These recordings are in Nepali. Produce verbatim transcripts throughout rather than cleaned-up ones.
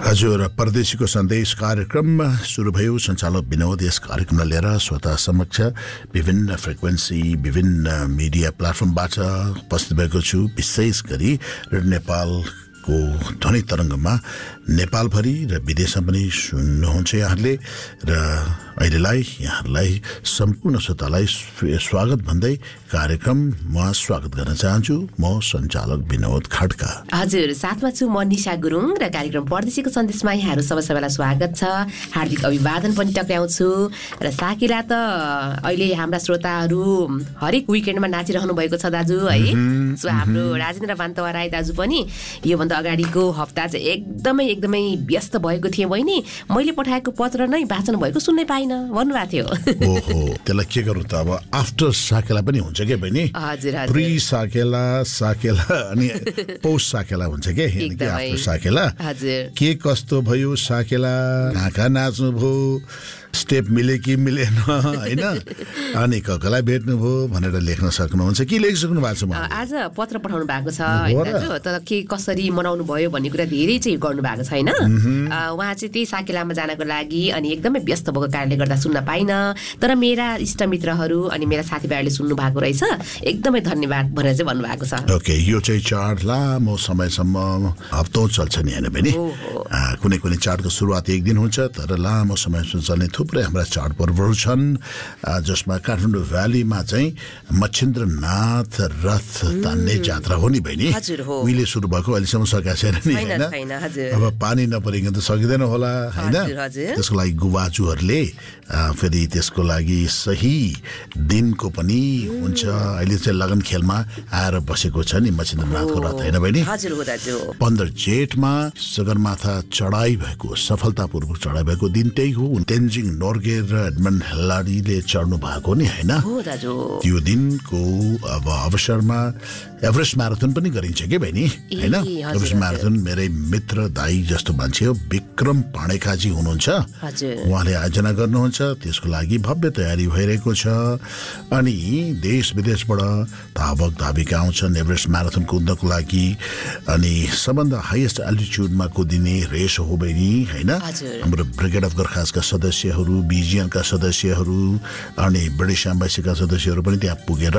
हजुर परदेशीको सन्देश कार्यक्रम सुरु भयो। सञ्चालक विनोद यस कार्यक्रमलाई लिएर श्रोता समक्ष विभिन्न फ्रिक्वेन्सी विभिन्न मिडिया प्लेटफर्मबाट उपस्थित भएको छु। विशेष गरी रेडियो नेपालको ध्वनि तरङ्गमा नेपालभरि र विदेशमा पनि सुन्नुहुन्छ यहाँहरूले र अहिलेलाई यहाँहरूलाई सम्पूर्ण श्रोतालाई स्वागत भन्दै कार्यक्रममा स्वागत गर्न चाहन्छु। म सञ्चालक विनोद खड्का। हजुर साथमा छु म निशा गुरुङ र कार्यक्रम परदेशीको सन्देशमा यहाँहरू सबै सबैलाई स्वागत छ। हार्दिक अभिवादन पनि टक्राउँछु र साकेला त अहिले हाम्रा श्रोताहरू हरेक विकेन्डमा नाचिरहनु भएको छ दाजु है। सो हाम्रो राजेन्द्र बान्तवा राई दाजु पनि योभन्दा अगाडिको हप्ता चाहिँ एकदमै एकदमै व्यस्त भएको थिए। बहिनी मैले पठाएको पत्र नै वाचन भएको सुन्नै पाइनँ भन्नुभएको थियो। ओहो त्यसलाई के गर्नु त अब आफ्टर साकेला पनि हुन्छ के बहिनी। हजुर हजुर प्री साकेला साकेला अनि पोस्ट साकेला हुन्छ के आफ्टर साकेला। हजुर के कस्तो भयो साकेला, कहाँ कहाँ नाच्नु भयो, स्टेप मिले कि मिलेन होइन, अनि ककलाई भेट्नु भयो भनेर लेख्न सक्नुहुन्छ कि लेखिसक्नु भएको छ। आज पत्र पठाउनु भएको छ होइन, तर के कसरी मनाउनु भयो भन्ने कुरा धेरै चाहिँ गर्नु भएको छैन। उहाँ चाहिँ त्यही साकेलामा जानको लागि अनि एकदमै व्यस्त भएको कारणले गर्दा सुन्न पाइन, तर मेरा इष्टमित्रहरू अनि मेरा साथीभाइहरूले सुन्नु भएको रहेछ, एकदमै धन्यवाद भनेर चाहिँ भन्नुभएको छ। ओके यो चाहिँ चाड लामो समयसम्म हप्तौँ चल्छ नि होइन बहिनी। कुनै कुनै चाडको सुरुवात एक दिन हुन्छ, तर लामो समयसम्म चल्ने थुप्रै हाम्रा चाडपर्वहरू छन्, जसमा काठमाडौँ भ्यालीमा चाहिँ मच्छिन्द्रनाथ रथ तान्ने जात्रा हो नि बहिनी। उहिले सुरु भएको अहिलेसम्म सकेको छैन नि होइन। अब पानी नपरिकन त सकिँदैन होला होइन। त्यसको लागि गुवाचुहरूले फेरि त्यसको लागि सही दिनको पनि हुन्छ। अहिले चाहिँ लगन खेलमा आएर बसेको छ नि मच्छिन्द्रनाथको रथ होइन बहिनी। पन्ध्र जेठमा सगरमाथा चढाइ भएको सफलतापूर्वक चढाइ भएको दिन त्यही हो। तेन्जिङ नोर्गे र एडमन्ड हेलाडीले चढ्नु भएको नि होइन। त्यो दिनको अब अवसरमा एभरेस्ट म्याराथन पनि गरिन्छ के बहिनी होइन। एभरेस्ट म्याराथन मेरै मित्र दाई जस्तो मान्छे हो विक्रम पाणेकाजी हुनुहुन्छ, उहाँले आयोजना गर्नुहुन्छ। त्यसको लागि भव्य तयारी भइरहेको छ अनि देश विदेशबाट धावक धाविका आउँछन् एभरेस्ट म्याराथन कुद्नको लागि। अनि सबभन्दा हाइएस्ट एल्टिट्युडमा कुदिने रेस हो बहिनी होइन। हाम्रो ब्रिगेड अफ गोर्खासका सदस्यहरू, बिजिएनका सदस्यहरू अनि ब्रिटिस एम्बेसीका सदस्यहरू पनि त्यहाँ पुगेर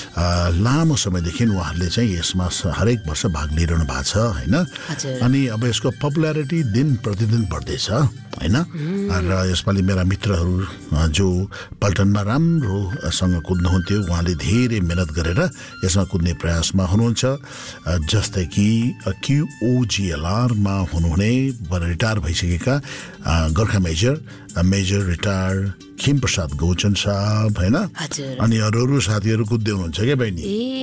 लामो समयदेखि उहाँहरूले चाहिँ यसमा हरेक वर्ष भाग लिइरहनु भएको छ होइन। अनि अब यसको पपुलारिटी दिन प्रतिदिन बढ्दैछ होइन। र यसपालि मेरा मित्रहरू जो पल्टनमा राम्रोसँग कुद्नुहुन्थ्यो उहाँले धेरै मेहनत गरेर यसमा कुद्ने प्रयासमा हुनुहुन्छ। जस्तै कि क्युओजिएलआरमा हुनुहुने रिटायर भइसकेका Gorkha major major retire खिम Prasad Gauchan साहब होइन। अनि अरू अरू साथीहरू कुद्दै हुनुहुन्छ क्या बहिनी।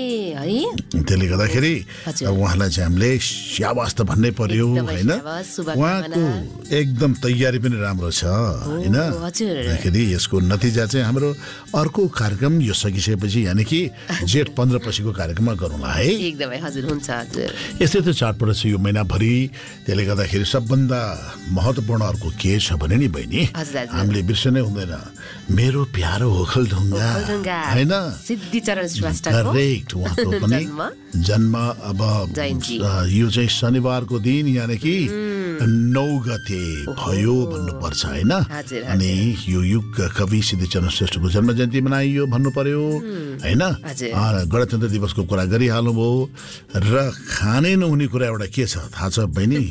त्यसले गर्दाखेरि उहाँलाई चाहिँ हामीले स्याबास त भन्नै पर्यो होइन। उहाँको एकदम तयारी पनि राम्रो छ होइन।दाखेरि यसको नतिजा चाहिँ हाम्रो अर्को कार्यक्रम यो सकिसकेपछि यानि कि जेठ पन्ध्र पछिको कार्यक्रममा गरौँला है। एकदमै हजुर हुन्छ हजुर। यस्तै त चाडपर्व छ यो महिनाभरि। त्यसले गर्दाखेरि सबभन्दा महत्त्वपूर्ण अर्को के छ भने नि बहिनी हामीले बिर्सनै हुँदैन मेरो प्यारो ओखलढुङ्गा होइन। सिद्धिचरण श्रेष्ठको करेक्ट उहाँको पनि जन्म अब यो चाहिँ शनिबारको दिन यानि कि नौ गते भयो भन्नुपर्छ होइन। अनि यो युग कवि सिद्धिचरण श्रेष्ठको जन्म जयन्ती मनाइयो भन्नु पर्यो होइन। गणतन्त्र दिवसको कुरा गरिहाल्नु भयो र खानै नहुने कुरा एउटा के छ थाहा छ बहिनी?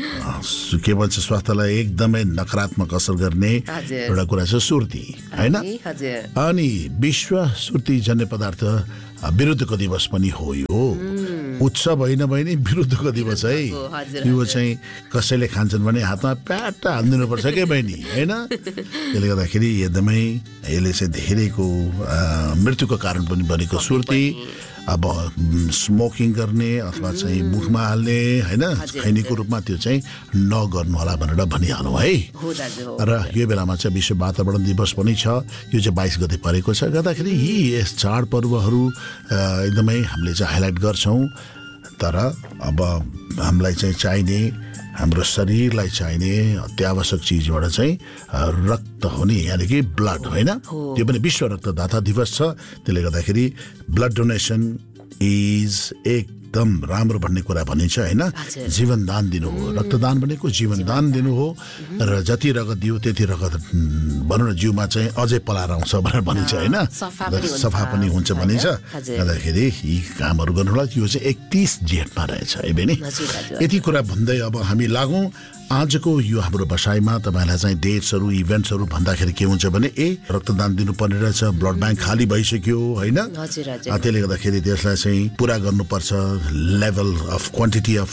के भन्छ स्वास्थ्यलाई एकदमै नकारात्मक असर गर्ने एउटा कुरा छ सुर्ती होइन। अनि विश्व सुर्तीजन्य पदार्थ विरुद्धको दिवस पनि हो यो। उत्सव होइन बहिनी विरुद्धको दिवस है। यो चाहिँ कसैले खान्छन् भने हातमा प्याट हालिदिनुपर्छ क्या बहिनी होइन। त्यसले गर्दाखेरि एकदमै यसले चाहिँ धेरैको मृत्युको कारण पनि बनेको सुर्ती अब स्मोकिङ गर्ने अथवा चाहिँ मुखमा हाल्ने होइन खैनीको रूपमा त्यो चाहिँ नगर्नु होला भनेर भनिहालौँ है। र यो बेलामा चाहिँ विश्व वातावरण दिवस पनि छ, यो चाहिँ बाइस गते परेको छ। गर्दाखेरि यी यस चाडपर्वहरू एकदमै हामीले चाहिँ हाइलाइट गर्छौँ। तर अब हामीलाई चाहिँ चाहिने हाम्रो शरीरलाई चाहिने अत्यावश्यक चिजबाट चाहिँ रक्त हो नि यानि कि ब्लड होइन। त्यो पनि विश्व रक्तदाता दिवस छ। त्यसले गर्दाखेरि ब्लड डोनेसन इज ए एकदम राम्रो भन्ने कुरा भनिन्छ हैन जीवनदान दिनु हो रक्तदान भनेको जीवनदान दिनु हो र जति रगत दियो त्यति रगत भनौँ न जिउमा चाहिँ अझै पलाएर आउँछ भनेर भनिन्छ हैन सफा पनि हुन्छ भनिन्छ गर्दाखेरि यी कामहरू गर्नुलाई यो चाहिँ एकतीस जेठमा रहेछ है बहिनी यति कुरा भन्दै अब हामी लागौँ आजको यो हाम्रो बसाइमा तपाईलाई चाहिँ डेट्सहरू इभेन्ट्सहरू भन्दाखेरि के हुन्छ भने ए रक्तदान दिनुपर्ने रहेछ ब्लड ब्याङ्क खाली भइसक्यो होइन त्यसले गर्दाखेरि त्यसलाई चाहिँ पुरा गर्नुपर्छ लेभल अफ क्वान्टिटी अफ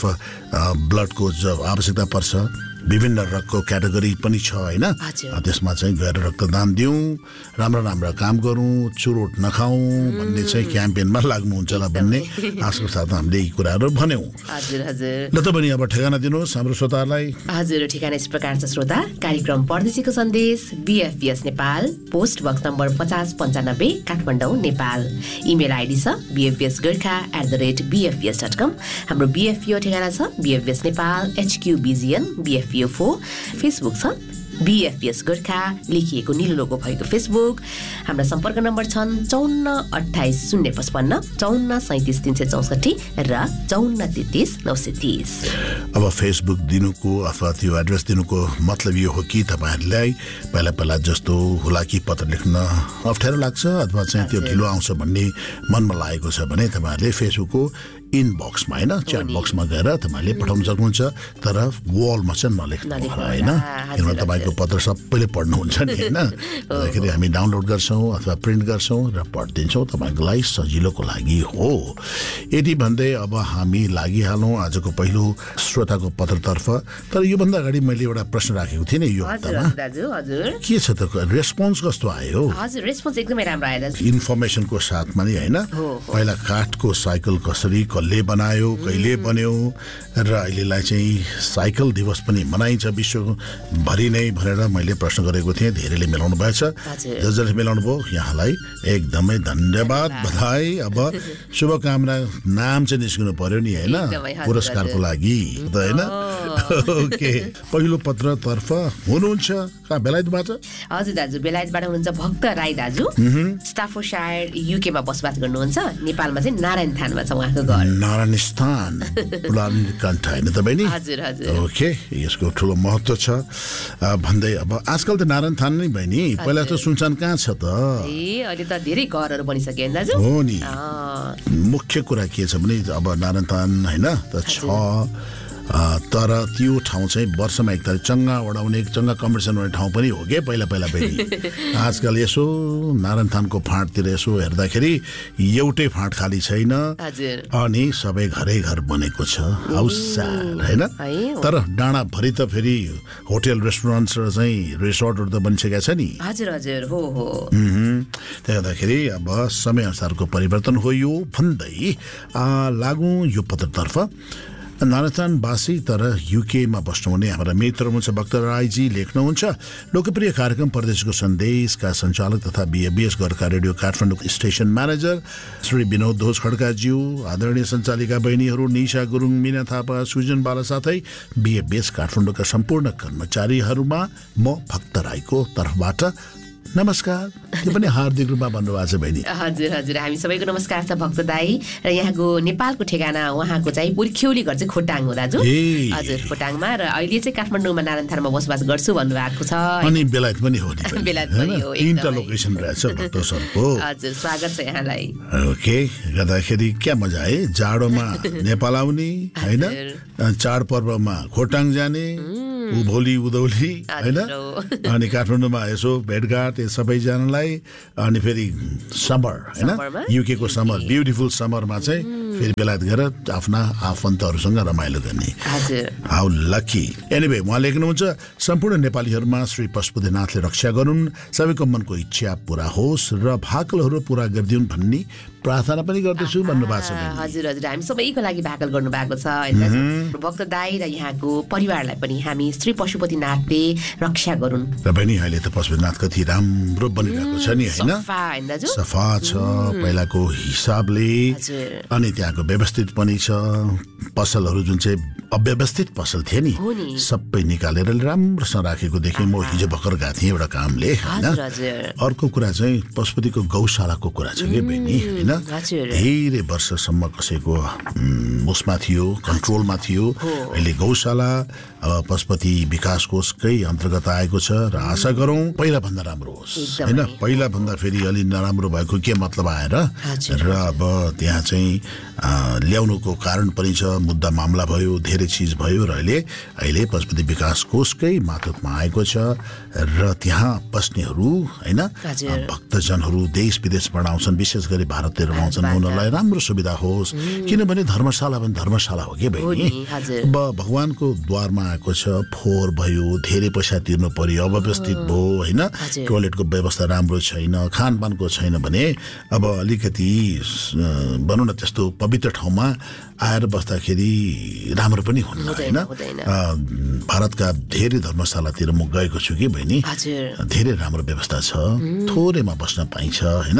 ब्लडको आवश्यकता पर्छ विभिन्न रगतको क्याटेगोरी पनि छ हैन त्यसमा चाहिँ गएर रक्तदान दिउँ राम्रो राम्रो काम गरौँ चुरोट नखाउँ भन्ने चाहिँ क्याम्पेनमा लाग्नुहुन्छ होला भन्ने आशको साथ हामीले यी कुराहरू भन्यौँ हजुर हजुर ल त पनि अब ठेगाना दिनुहोस् हाम्रो श्रोताहरूलाई हजुर ठेगाना यस प्रकार छ श्रोता कार्यक्रम परदेशीको सन्देश बीएफबीएस नेपाल पोस्ट बक्स नम्बर पचास पन्चानब्बे काठमाडौँ नेपाल इमेल आइडी छ बीएफबीएस Gorkha at the rate बीएफबीएस dot कम हाम्रो बीएफपीओ ठेगाना छ बीएफबीएस नेपाल एचक्यूबीजीएन बीएफ फेसबुक छ बीएफबीएस गोर्खा लेखिएको निलो लोगो भएको फेसबुक हाम्रा सम्पर्क नम्बर छन् चौन्न अठाइस शून्य पचपन्न चौन्न सैतिस तीन सय चौसठी र चौन्न तेत्तिस नौ सय तीस अब फेसबुक दिनुको अथवा त्यो एड्रेस दिनुको मतलब यो हो कि तपाईँहरूलाई पहिला पहिला जस्तो हुलाकी पत्र लेख्न अप्ठ्यारो लाग्छ अथवा चाहिँ त्यो ढिलो आउँछ भन्ने मनमा लागेको छ भने तपाईँहरूले फेसबुकको इनबक्समा हैन च्याट बक्समा गएर तपाईँले पठाउन सक्नुहुन्छ तर वलमा चाहिँ नलेख्नु होइन किनभने तपाईँको पत्र सबैले पढ्नुहुन्छ नि होइन त्यसैले हामी डाउनलोड गर्छौँ अथवा प्रिन्ट गर्छौँ र पढिदिन्छौँ तपाईँको लागि सजिलोको लागि हो यदि भन्दै अब हामी लागिहालौँ आजको पहिलो श्रोताको पत्रतर्फ तर योभन्दा अगाडि मैले एउटा प्रश्न राखेको थिएँ नि यो हप्तामा के छ त रेस्पोन्स कस्तो आयो हजुर रेस्पोन्स एकदमै राम्रो आयो दाजु इन्फर्मेसनको साथमा नि होइन पहिला काठको साइकल कसरी कसले बनायो कहिले बन्यो र अहिलेलाई चाहिँ साइकल दिवस पनि मनाइन्छ विश्वभरि नै भनेर मैले प्रश्न गरेको थिएँ धेरैले मिलाउनु भएछ जसले मिलाउनु भयो यहाँलाई एकदमै धन्यवाद बधाई अब शुभकामना नाम चाहिँ निस्किनु पर्यो नि होइन पुरस्कारको लागि त होइन ओके पहिलो पत्रतर्फ हुनुहुन्छ कहाँ बेलायतबाट हजुर दाजु बेलायतबाट हुनुहुन्छ भक्त राई दाजु स्टाफोर्डसायर युकेमा बसोबास गर्नुहुन्छ नेपालमा चाहिँ नारायण थानमा छ उहाँको घर नारायण स्थान पुलान कण्ठ हैन त बहिनी हजुर हजुर ओके यसको ठुलो महत्त्व छ भन्दै अब आजकल त नारायण थान नै बहिनी पहिला त सुनसान कहाँ छ त ए अहिले त धेरै घरहरू बनिसके दाजु हो नि मुख्य कुरा के छ भने अब नारायण थान हैन त छ तर त्यो ठाउँ चाहिँ वर्षमा एकताल चङ्गा उडाउने चङ्गा कम्पिटिसन हुने ठाउँ पनि हो क्या पहिला पहिला पनि आजकल यसो नारायण थानको फाँटतिर यसो हेर्दाखेरि एउटै फाँट खाली छैन अनि सबै घरै घर बनेको छ हाउस होइन तर डाँडाभरि त फेरि होटेल रेस्टुरेन्ट र चाहिँ रिसोर्टहरू त बनिसकेका छ नि हजुर हजुर हो हो त्यही गर्दाखेरि अब समयअनुसारको परिवर्तन हो यो भन्दै लागौँ यो पत्रतर्फ नारायणवासी तर युकेमा बस्नुहुने हाम्रा मित्र हुनुहुन्छ भक्त राईजी लेख्नुहुन्छ लोकप्रिय कार्यक्रम परदेशको सन्देशका सञ्चालक तथा बीएफबीएस Gorkha radio Kathmandu station manager Shri Vinod धोज खड्काज्यू आदरणीय सञ्चालिका बहिनीहरू निशा गुरुङ मिना थापा सुजन बाला साथै बीएफबीएस काठमाडौँका सम्पूर्ण कर्मचारीहरूमा म भक्त राईको तर्फबाट नमस्कार त्यो पनि हार्दिक रूपमा भन्नुभएको छ बहिनी हजुर हजुर हामी सबैको नमस्कार छ भक्त दाई र यहाँको नेपालको ठेगाना उहाँको चाहिँ पुर्ख्यौली घर चाहिँ खोटाङ हो दाजु हजुर खोटाङमा र अहिले चाहिँ काठमाडौँमा नारायण थानमा बसोबास गर्छु भन्नुभएको छ अनि बेलायत पनि हो नि बेलायत पनि हो तीनटा लोकेसन रहेछ भक्त सरको हजुर स्वागत छ यहाँलाई ओके गर्दाखेरि क्या मजा है जाडोमा नेपाल आउने हैन चाडपर्वमा खोटाङ जाने उभोली उधौली हैन अनि काठमाडौँमा यसो भेटघाट सबैजनालाई अनि फेरि समर हैन युके को समर ब्युटिफुल समरमा चाहिँ फेरि बेलायत गएर आफ्ना आफन्तहरूसँग रमाइलो गर्ने हाउ लकी एनीवे उहाँ लेख्नुहुन्छ सम्पूर्ण नेपालीहरूमा श्री पशुपतिनाथले रक्षा गरून् सबैको मनको इच्छा पूरा होस् र भाकलहरू पूरा गरिदिउन् भन्ने प्रार्थना पनि गर्दछु भन्नुभएको छ हजुर हजुर हामी सबैको लागि भाकल गर्नु भएको छ हैन भक्त दाई र यहाँको परिवारलाई पनि हामी श्री पशुपतिनाथले रक्षा गरून् र बहिनी अहिले त पशुपतिनाथ कति राम्रो बनिरहेको छ नि हैन सफा हैन दाजु सफा छ पहिलाको हिसाबले अनि त्यहाँको व्यवस्थित पनि छ पसलहरू जुन चाहिँ अव्यवस्थित पसल थिए नि सबै निकालेर राम्रोसँग राखेको देखेँ म हिजो भर्खर गएको थिएँ एउटा कामले होइन। अर्को कुरा चाहिँ पशुपतिको गौशालाको कुरा छ कि बहिनी होइन। धेरै वर्षसम्म कसैको उसमा थियो कन्ट्रोलमा थियो। अहिले गौशाला अब पशुपति विकास कोषकै अन्तर्गत आएको छ र आशा गरौँ पहिला भन्दा राम्रो होस् होइन। पहिला भन्दा फेरि अलि नराम्रो भएको के मतलब आएर र अब त्यहाँ चाहिँ ल्याउनुको कारण पनि छ। मुद्दा मामला भयो धेरै चिज भयो र अहिले अहिले पशुपति विकास कोषकै मातहतमा आएको छ र त्यहाँ बस्नेहरू होइन भक्तजनहरू देश विदेशबाट आउँछन् विशेष गरी भारततिर आउँछन् उनीहरूलाई राम्रो सुविधा होस् किनभने धर्मशाला पनि धर्मशाला हो कि बहिनी। अब भगवानको द्वारमा आएको छ फोहोर भयो धेरै पैसा तिर्नु पर्यो अव्यवस्थित भयो होइन। टोयलेटको व्यवस्था राम्रो छैन खानपानको छैन भने अब अलिकति भनौँ न त्यस्तो पवित्र ठाउँमा आएर बस्दाखेरि राम्रो पनि हुन्न होइन। भारतका धेरै धर्मशालातिर म गएको छु कि बहिनी धेरै राम्रो व्यवस्था छ थोरैमा बस्न पाइन्छ होइन।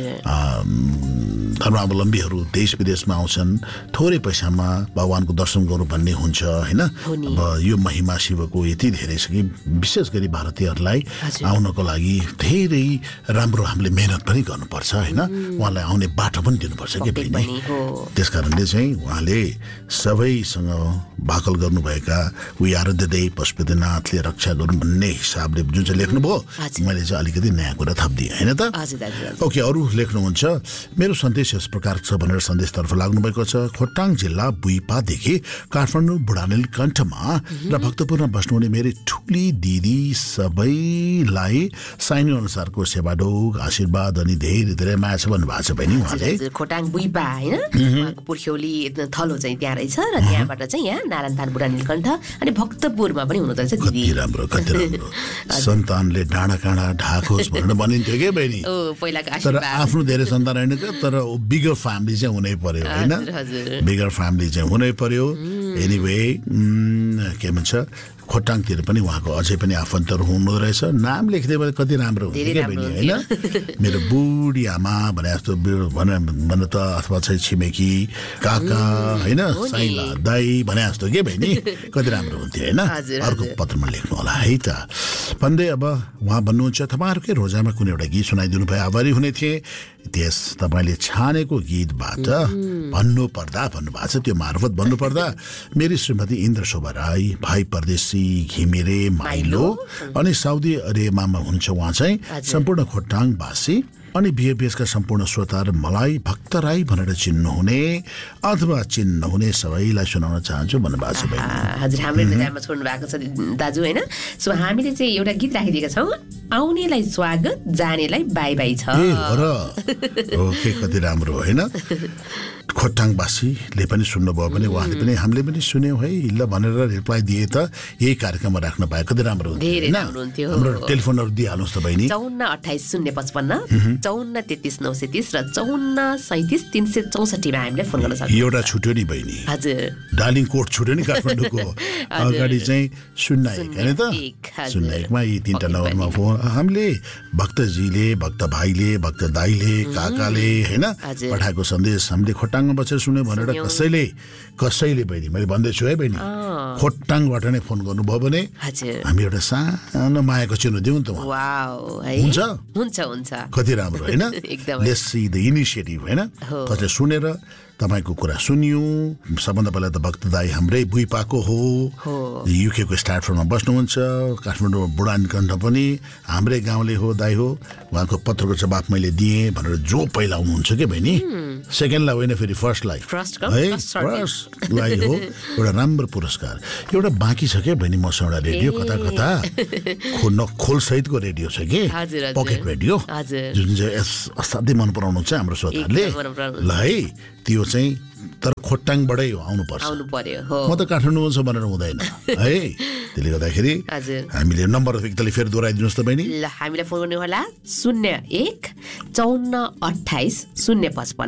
धर्मावलम्बीहरू देश विदेशमा आउँछन् थोरै पैसामा भगवानको दर्शन गर्नु भन्ने हुन्छ होइन। अब यो महिमा शिवको यति धेरै छ कि विशेष गरी भारतीयहरूलाई आउनको लागि धेरै राम्रो हामीले मेहनत पनि गर्नुपर्छ होइन। उहाँलाई आउने बाटो पनि दिनुपर्छ कि बहिनी। त्यस कारणले चाहिँ उहाँले सबैसँग भाकल गर्नुभएका उही आराध्य देव पशुपतिनाथले रक्षा गर्नु भन्ने हिसाबले जुन चाहिँ लेख्नुभयो मैले चाहिँ अलिकति नयाँ कुरा थपिदिएँ होइन त। ओके अरू लेख्नुहुन्छ मेरो सन्देश यस प्रकार छ भनेर सन्देशतर्फ लाग्नुभएको छ। खोटाङ जिल्ला बुइपादेखि काठमाडौँ बुढानील कण्ठमा र भक्तपुरमा बस्नुहुने मेरो ठुली दिदी सबैलाई साइनी अनुसारको सेवाडोग आशीर्वाद अनि धेरै धेरै माया छ भन्नुभएको छ बहिनी उहाँले। खोटाङ बुइपा होइन पुर्ख्यौली थलो चाहिँ त्यहाँ रहेछ र त्यहाँबाट चाहिँ यहाँ नारायणथान बुढानीलकण्ठ अनि भक्तपुरमा पनि हुनु रहेछ दिदी। कति राम्रो कति राम्रो सन्तानले डाँडा काँडा ढाकोस् भनेर भनिन्थ्यो कि बहिनी। तर आफ्नो धेरै सन्तान होइन तर बिगर फ्यामिली चाहिँ हुनै पर्यो होइन। बिगर फ्यामिली चाहिँ हुनै पर्यो। एनिवे के भन्छ खोटाङतिर पनि उहाँको अझै पनि आफन्तहरू हुनु रहेछ नाम लेखिदियो भने कति राम्रो हुन्थ्यो क्या बहिनी होइन। मेरो बुढी आमा भने जस्तो भने भने त अथवा चाहिँ छिमेकी काका होइन साइला दाई भने जस्तो के बहिनी कति राम्रो हुन्थ्यो होइन। अर्को पत्रमा लेख्नु होला है त भन्दै अब उहाँ भन्नुहुन्छ तपाईँहरूकै रोजामा कुनै एउटा गीत सुनाइदिनु भए आभारी हुने थिए। त्यस तपाईँले छानेको गीतबाट भन्नु पर्दा भन्नुभएको छ त्यो मार्फत भन्नुपर्दा मेरी श्रीमती इन्द्र शोभा राई भाइ परदेशी घिमिरे माइलो अनि साउदी अरेबियामा हुनुहुन्छ उहाँ चाहिँ सम्पूर्ण खोटाङवासी अनि बिएबिएसका सम्पूर्ण श्रोताहरू मलाई भक्त राई भनेर चिन्नुहुने अथवा चिन्नुहुने सबैलाई सुनाउन चाहन्छु भन्नुभएको छ। हजुर हाम्रो इन्तजारमा छोड्नु भएको छ दाजु होइन। सो हामीले चाहिँ एउटा गीत राखिदिएका छौँ आउनेलाई स्वागत जानेलाई बाई बाई छ। ओके कति राम्रो होइन। खोटाङवासीले पनि सुन्नुभयो भने उहाँले पनि हामीले पनि सुन्यौँ है ल भनेर रिप्लाई दिए त यही कार्यक्रममा राख्न पाए कति राम्रो हुन्थ्यो। हाम्रो टेलिफोनहरू दिइहाल्नुहोस् त बहिनी। चौन्न अठाइस शून्य पचपन्न चौन्न तेत्तिस नौ सय तिस र चौन्न सैतिस तिन सय चौसठीमा हामीले फोन गर्न सक्छौँ। एउटा छुट्यो नि बहिनी हजुर डार्लिङ कोड छुट्यो नि काठमाडौँको अगाडि चाहिँ शून्य एक होइन त शून्य एकमा यी तिनवटा नम्बरमा फोन हामीले भक्तजीले भक्त भाइले भक्त दाइले काकाले होइन पठाएको सन्देश हामीले खोटाङमा बसेर सुन्यो भनेर कसैले कसैले बहिनी मैले भन्दैछु है बहिनी खोटाङबाट नै फोन गर्नुभयो भने हामी एउटा सानो मायाको चिन्ह दिउँ त हुन्छ हुन्छ हुन्छ कति राम्रो होइन। लेट्स सी द इनिसिएटिभ होइन कसले सुनेर तपाईँको कुरा सुनियो। सबभन्दा पहिला त भक्त दाई हाम्रै बुइपाको हो युकेको स्टार्टफोरमा बस्नुहुन्छ काठमाडौँ बुढानीकण्ठ पनि हाम्रै गाउँले हो दाई हो। उहाँको पत्रको जवाफ मैले दिएँ भनेर जो पहिला आउनुहुन्छ कि बहिनी सेकेन्डलाई होइन फेरि फर्स्टलाई है फर्स्टलाई हो एउटा राम्रो पुरस्कार एउटा बाँकी छ क्या बहिनी मसँग एउटा रेडियो कता कता खोल्न खोलसहितको रेडियो छ कि पकेट रेडियो जुन चाहिँ असाध्यै मन पराउनुहुन्छ हाम्रो श्रोताहरूले ल है त्यो चाहिँ तर खोटाङबाटै आउनुपर्छ म त काठमाडौँमा छ भनेर हुँदैन है। त्यसले गर्दाखेरि हामीले नम्बर एकतालि फेरि दोहोऱ्याइदिनुहोस् त बहिनी। ल हामीलाई फोन गर्नु होला शून्य एक चौन्न अठाइस शून्य पचपन्न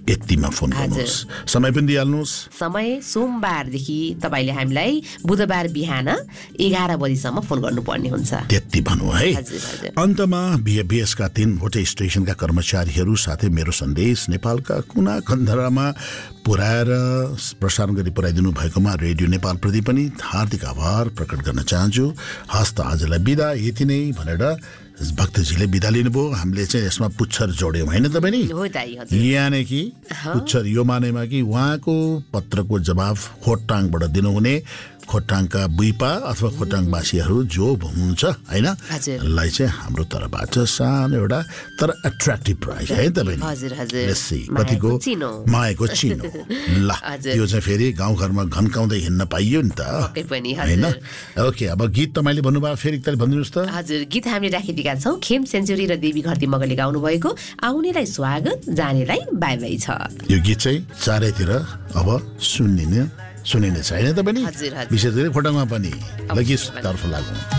यतिमा फोन गर्नुहोस्, समय पनि दिइहाल्नुहोस्। समय सोमबारदेखि तपाईँले हामीलाई बुधबार बिहान एघार बजीसम्म फोन गर्नुपर्ने हुन्छ। त्यति भन्नु है। अन्तमा बिएबिएसका तीन भोटे स्टेशनका कर्मचारीहरू साथै मेरो सन्देश नेपालका कुना कन्दरामा पुर्याएर प्रसारण गरी पुर्याइदिनु भएकोमा रेडियो नेपालप्रति पनि हार्दिक आभार प्रकट गर्न चाहन्छु। हस् त आजलाई बिदा यति नै भनेर भक्तजीले बिदा लिनुभयो। हामीले चाहिँ यसमा पुच्छर जोड्यौँ होइन त बहिनी? यानि कि पुच्छर यो मानेमा कि उहाँको पत्रको जवाफ खोटाङबाट दिनुहुने खोटाङका बुइपा अथवा खोटाङवासीहरू जो हुनुहुन्छ होइन लाई चाहिँ हाम्रो तर्फबाट सानो एउटा तर एट्र्याक्टिभ प्राइज है त बहिनी? कतिको मायाको चिनो ल यो चाहिँ फेरि गाउँघरमा घन्काउँदै हिँड्न पाइयो नि त होइन? ओके अब गीत तपाईँले भन्नुभयो फेरि एकताल भनिदिनुहोस् त। हजुर गीत हामीले राखिदिएका छौँ खेम सेन्चुरी र देवी घरती मगरले गाउनु भएको आउनेलाई स्वागत जानेलाई बाई बाई छ। यो गीत चाहिँ चारैतिर अब सुनिने सुनिने छैन त पनि विशेष गरी खोटाङमा पनि लगेस तर्फ लागौँ।